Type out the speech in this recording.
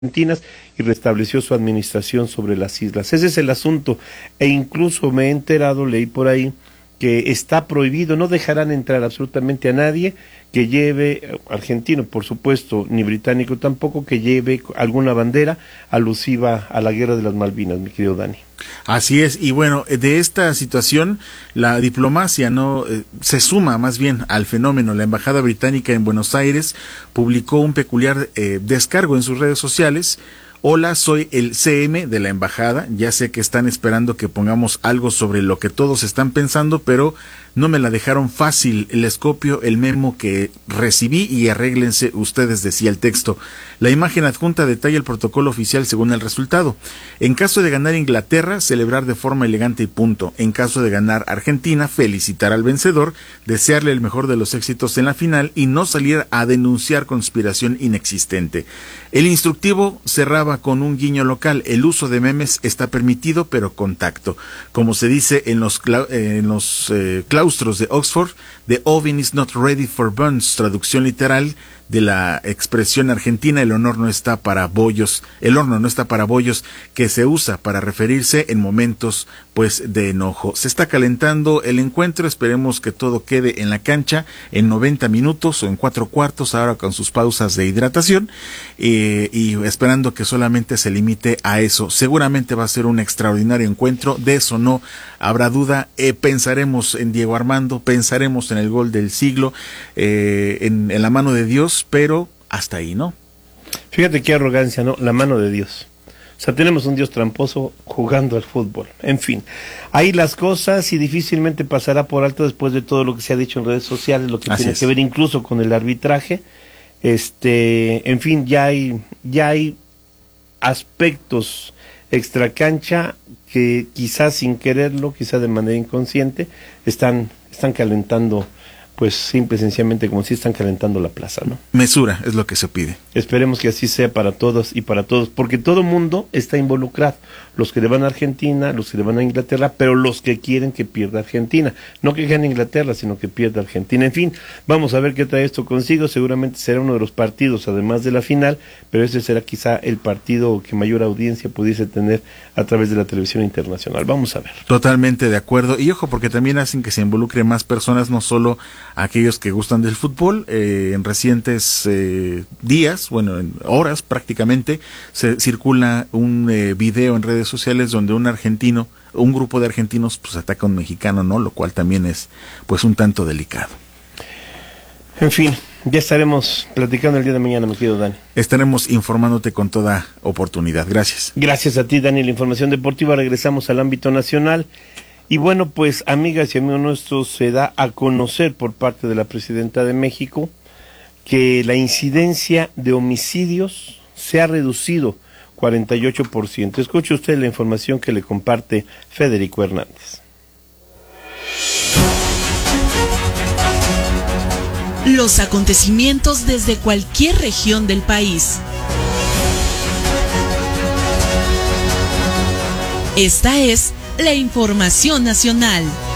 argentinas y restableció su administración sobre las islas. Ese es el asunto. E incluso me he enterado, leí por ahí, que está prohibido, no dejarán entrar absolutamente a nadie que lleve, argentino por supuesto, ni británico tampoco, que lleve alguna bandera alusiva a la guerra de las Malvinas, mi querido Dani. Así es, y bueno, de esta situación, la diplomacia se suma más bien al fenómeno. La Embajada Británica en Buenos Aires publicó un peculiar descargo en sus redes sociales. Hola, soy el CM de la embajada, ya sé que están esperando que pongamos algo sobre lo que todos están pensando, pero no me la dejaron fácil, les copio el memo que recibí y arréglense ustedes, decía el texto. La imagen adjunta detalla el protocolo oficial según el resultado. En caso de ganar Inglaterra, celebrar de forma elegante y punto. En caso de ganar Argentina, felicitar al vencedor, desearle el mejor de los éxitos en la final y no salir a denunciar conspiración inexistente. El instructivo cerraba con un guiño local. El uso de memes está permitido, pero con tacto. Como se dice en los claustros de Oxford, the oven is not ready for buns, traducción literal de la expresión argentina, el horno no está para bollos, que se usa para referirse en momentos pues de enojo. Se está calentando el encuentro, esperemos que todo quede en la cancha en 90 minutos o en 4 cuartos, ahora con sus pausas de hidratación, y esperando que solamente se limite a eso. Seguramente va a ser un extraordinario encuentro, de eso no habrá duda. Pensaremos en Diego Armando, pensaremos en el gol del siglo, en la mano de Dios, pero hasta ahí, ¿no? Fíjate qué arrogancia, ¿no? La mano de Dios. O sea, tenemos un Dios tramposo jugando al fútbol. En fin, ahí las cosas, y difícilmente pasará por alto después de todo lo que se ha dicho en redes sociales, lo que tiene que ver incluso con el arbitraje. En fin, ya hay aspectos extracancha que quizás sin quererlo, quizás de manera inconsciente, están calentando, pues simple y sencillamente como si están calentando la plaza, ¿no? Mesura es lo que se pide. Esperemos que así sea para todos y para todos, porque todo mundo está involucrado. Los que le van a Argentina, los que le van a Inglaterra, pero los que quieren que pierda Argentina. No que gane Inglaterra, sino que pierda Argentina. En fin, vamos a ver qué trae esto consigo. Seguramente será uno de los partidos, además de la final, pero ese será quizá el partido que mayor audiencia pudiese tener a través de la televisión internacional. Vamos a ver. Totalmente de acuerdo. Y ojo, porque también hacen que se involucre más personas, no solo aquellos que gustan del fútbol. En recientes días, bueno, en horas prácticamente, se circula un video en redes sociales donde un grupo de argentinos pues ataca a un mexicano, ¿no? Lo cual también es pues un tanto delicado. En fin, ya estaremos platicando el día de mañana, mi querido Dani. Estaremos informándote con toda oportunidad. Gracias. Gracias a ti, Dani. La información deportiva, regresamos al ámbito nacional. Y bueno, pues amigas y amigos nuestros, se da a conocer por parte de la Presidenta de México que la incidencia de homicidios se ha reducido 48%. Escuche usted la información que le comparte Federico Hernández. Los acontecimientos desde cualquier región del país. Esta es la información nacional.